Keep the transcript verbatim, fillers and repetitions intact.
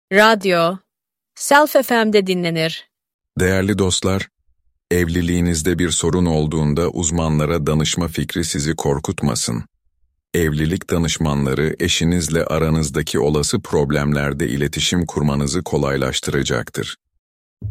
Radyo, Self F M'de dinlenir. Değerli dostlar, evliliğinizde bir sorun olduğunda uzmanlara danışma fikri sizi korkutmasın. Evlilik danışmanları eşinizle aranızdaki olası problemlerde iletişim kurmanızı kolaylaştıracaktır.